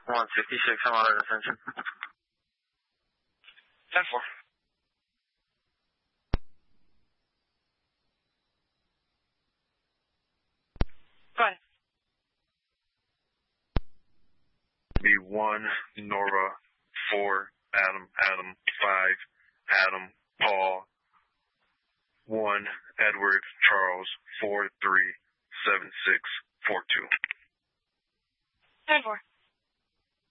166, I'm out of attention. 10-4. Go ahead. B1, Nora, 4, Adam, 5, Adam, Paul, 1, Edward, Charles, 4, 3, 7, 6, 4, 2. 10-4.